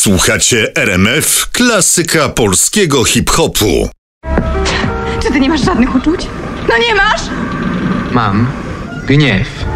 Słuchacie RMF, klasyka polskiego hip-hopu. Czy ty nie masz żadnych uczuć? No nie masz? Mam gniew.